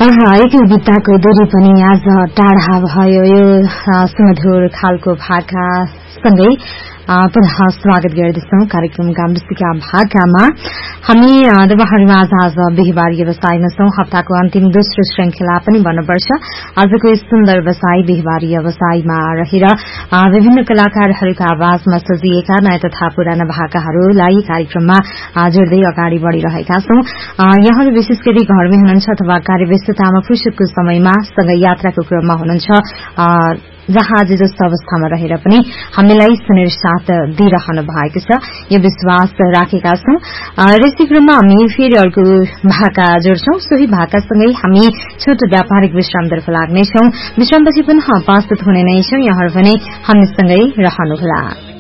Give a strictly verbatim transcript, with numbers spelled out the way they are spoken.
एकै बित्ताको दूरी पनि आज टाढा भयो। यो सुमधुर खालको भाका सँगै पुनः स्वागत गर्दछौं कार्यक्रम गाम्बुसिका भाकामा। हामी दबाहरुमा आज आज बिहीबार व्यवसायमा छौं। हप्ताको अन्तिम दोस्रो श्रृंखला पनि भन्नुपर्छ। आजको सुन्दर व्यवसाय बिहीबार व्यवसायमा रहेर विभिन्न कलाकारहरूका आवाजमा सजिएका नयाँ तथा पुराना भाकाहरूलाई कार्यक्रममा जोड्दै अगाडि बढ़िरहेका छौं। यहाँहरू विशेष गरी घरमै हुनुहुन्छ अथवा कार्यव्यस्ततामा फुर्सदको समयमा सँगै यात्राको क्रममा हुनुहुन्छ, जहाँ जे जस्तो अवस्थामा रहेर पनि हामीलाई सुनेर साथ दिइरहनु भएको छ, यो विश्वास राखेका छौं। यसै क्रममा हामी फेरि अर्को भाका जोड्छौं। सोही भाकासँगै हामी छोटो व्यापारिक विश्रामतर्फ लाग्नेछौं। विश्रामपछि पुनः उपस्थित हुने नै छौं। यहाँहरू पनि हामीसँगै रहनुहोला।